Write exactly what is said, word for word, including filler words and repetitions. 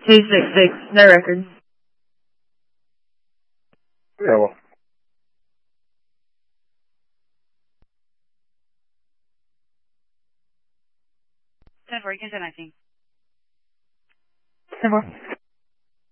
two six six, no record. Yeah, well. ten four, you can send nineteen. ten four.